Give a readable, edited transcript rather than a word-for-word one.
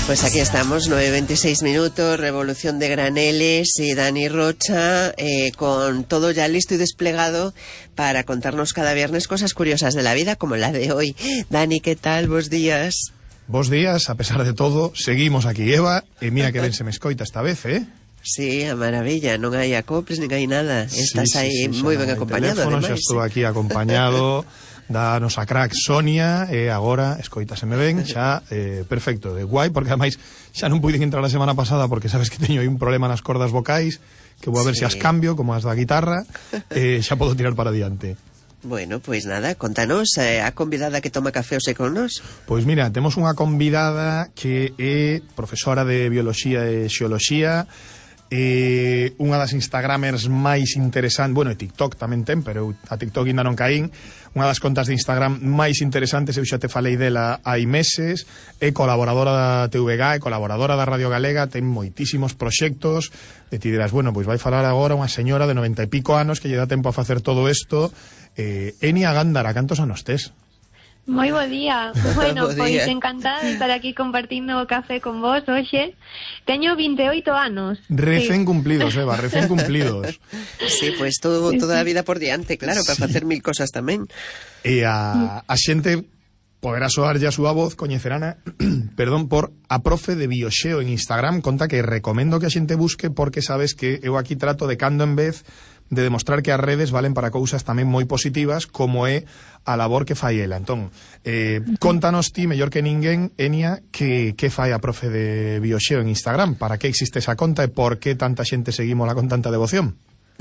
Pues aquí estamos, 9:26 minutos, revolución de graneles y Dani Rocha con todo ya listo y desplegado para contarnos cada viernes cosas curiosas de la vida como la de hoy. Dani, ¿qué tal? Bos días. Bos días, a pesar de todo, seguimos aquí, Eva, e mira que ben se me escoita esta vez, Sí, a maravilla, non hai acoples, nin hai nada. Estás aí moi ben acompañado, ademais. Xa estou aquí acompañado da nosa crack Sonia, e agora, escoitaseme ben, xa, perfecto, de guai, porque ademais xa non puiden entrar a semana pasada porque sabes que teño aí un problema nas cordas vocais, que vou a ver se as cambio, como as da guitarra, xa podo tirar para diante. Bueno, pois nada, contanos, a convidada que toma café hoxe con nos. Pois mira, temos unha convidada que é profesora de Bioloxía e Xeoloxía, unha das Instagramers máis interesantes, bueno, e TikTok tamén ten, pero a TikTok ainda non caín, unha das contas de Instagram máis interesantes, eu xa te falei dela hai meses, é colaboradora da TVG, é colaboradora da Radio Galega, ten moitísimos proxectos, e ti dirás, bueno, pois vai falar agora unha señora de 90 e pico anos que lle dá tempo a facer todo isto. Enia Gándara, cantos anos tes? Moi bo día. Bueno, pois encantada de estar aquí compartindo o café con vos hoxe. Teño 28 anos. Recén cumplidos, Eva, recén cumplidos. Sí, pois toda a vida por diante, claro, para facer mil cosas tamén. E a xente poderá soarlle a súa voz, coñecerana, perdón, por a profe de Bioxeo en Instagram, conta que recomendo que a xente busque porque sabes que eu aquí trato de cando en vez de demostrar que as redes valen para cousas tamén moi positivas como é a labor que fai ela. Entón, contanos ti, mellor que ninguén, Enia, que fai a profe de Bioxeo en Instagram, para que existe esa conta e por que tanta xente seguímola con tanta devoción?